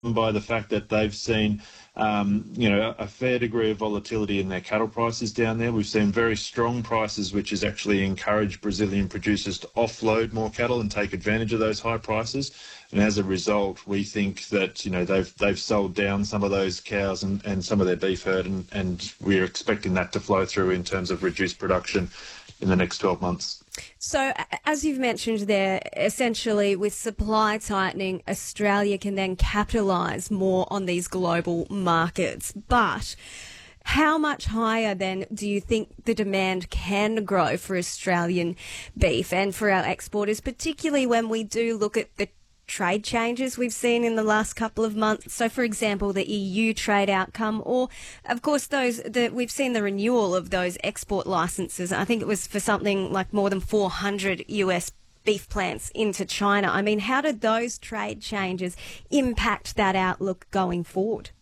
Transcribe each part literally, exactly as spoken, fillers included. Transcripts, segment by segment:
by the fact that they've seen, um, you know, a fair degree of volatility in their cattle prices down there. We've seen very strong prices, which has actually encouraged Brazilian producers to offload more cattle and take advantage of those high prices. And as a result, we think that, you know, they've they've sold down some of those cows and, and some of their beef herd, and, and we're expecting that to flow through in terms of reduced production in the next twelve months. So, as you've mentioned there, essentially with supply tightening, Australia can then capitalise more on these global markets. But how much higher then do you think the demand can grow for Australian beef and for our exporters, particularly when we do look at the trade changes we've seen in the last couple of months? So, for example, the E U trade outcome, or, of course, those that we've seen the renewal of those export licenses. I think it was for something like more than four hundred U S beef plants into China. I mean, how did those trade changes impact that outlook going forward?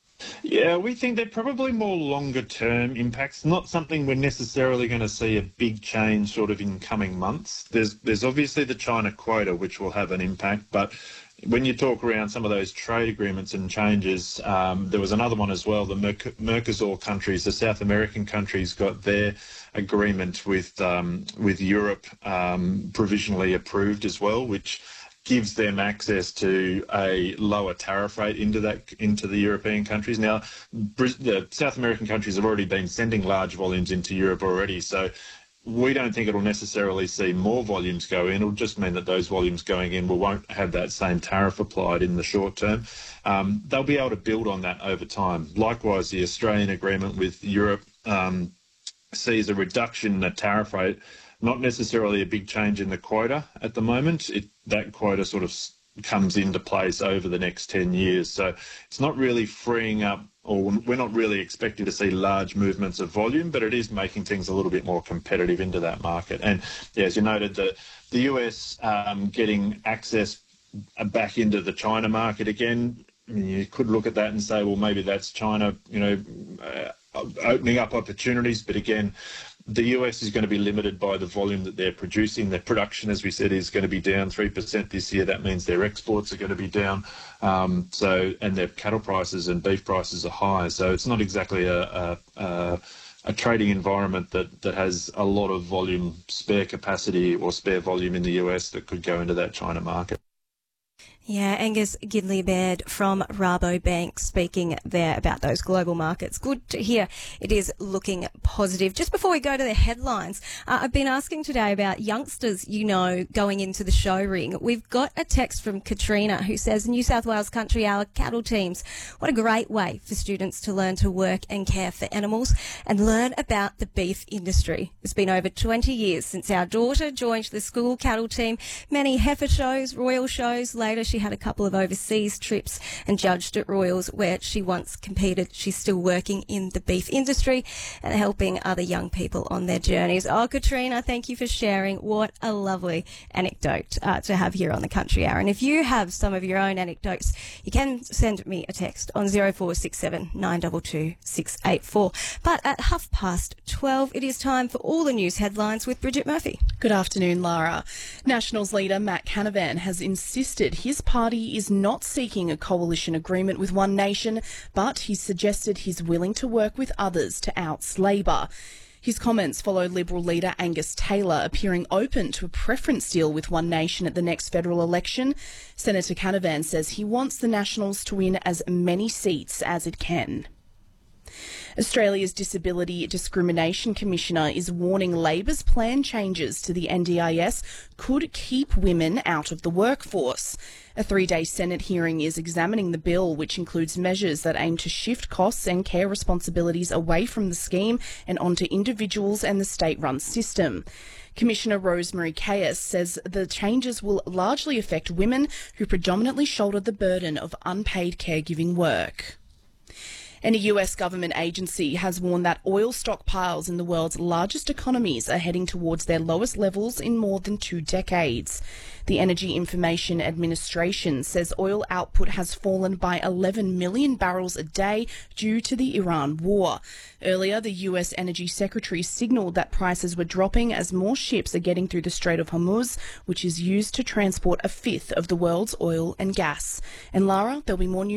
Yeah, we think they're probably more longer-term impacts, not something we're necessarily going to see a big change sort of in coming months. There's there's obviously the China quota, which will have an impact, but when you talk around some of those trade agreements and changes, um, there was another one as well, the Merc- Mercosur countries, the South American countries got their agreement with, um, with Europe um, provisionally approved as well, which gives them access to a lower tariff rate into that into the European countries. Now, the South American countries have already been sending large volumes into Europe already, so we don't think it'll necessarily see more volumes go in. It'll just mean that those volumes going in will, won't have that same tariff applied in the short term. Um, they'll be able to build on that over time. Likewise, the Australian agreement with Europe um, sees a reduction in the tariff rate. Not necessarily a big change in the quota at the moment. It, that quota sort of comes into place over the next ten years. So it's not really freeing up, or we're not really expecting to see large movements of volume, but it is making things a little bit more competitive into that market. And yeah, as you noted, the, the U S um, getting access back into the China market again, I mean, you could look at that and say, well, maybe that's China, you know, uh, opening up opportunities. But again, the U S is going to be limited by the volume that they're producing. Their production, as we said, is going to be down three percent this year. That means their exports are going to be down. Um, so, and their cattle prices and beef prices are high. So it's not exactly a, a, a, a trading environment that, that has a lot of volume, spare capacity or spare volume in the U S that could go into that China market. Yeah, Angus Gidley-Baird from Rabobank speaking there about those global markets. Good to hear it is looking positive. Just before we go to the headlines, uh, I've been asking today about youngsters, you know, going into the show ring. We've got a text from Katrina who says, New South Wales Country Hour cattle teams, what a great way for students to learn to work and care for animals and learn about the beef industry. It's been over twenty years since our daughter joined the school cattle team. Many heifer shows, royal shows. Later, she had a couple of overseas trips and judged at Royals where she once competed. She's still working in the beef industry and helping other young people on their journeys. Oh, Katrina, thank you for sharing. What a lovely anecdote uh, to have here on the Country Hour. And if you have some of your own anecdotes, you can send me a text on zero four six seven nine two two six eight four. But at half past twelve, it is time for all the news headlines with Bridget Murphy. Good afternoon, Lara. Nationals leader Matt Canavan has insisted his party is not seeking a coalition agreement with One Nation, but he's suggested he's willing to work with others to oust Labor. His comments follow Liberal leader Angus Taylor appearing open to a preference deal with One Nation at the next federal election. Senator Canavan says he wants the Nationals to win as many seats as it can. Australia's Disability Discrimination Commissioner is warning Labor's planned changes to the N D I S could keep women out of the workforce. A three-day Senate hearing is examining the bill, which includes measures that aim to shift costs and care responsibilities away from the scheme and onto individuals and the state-run system. Commissioner Rosemary Caius says the changes will largely affect women who predominantly shoulder the burden of unpaid caregiving work. And a U S government agency has warned that oil stockpiles in the world's largest economies are heading towards their lowest levels in more than two decades. The Energy Information Administration says oil output has fallen by eleven million barrels a day due to the Iran war. Earlier, the U S Energy Secretary signalled that prices were dropping as more ships are getting through the Strait of Hormuz, which is used to transport a fifth of the world's oil and gas. And Lara, there'll be more news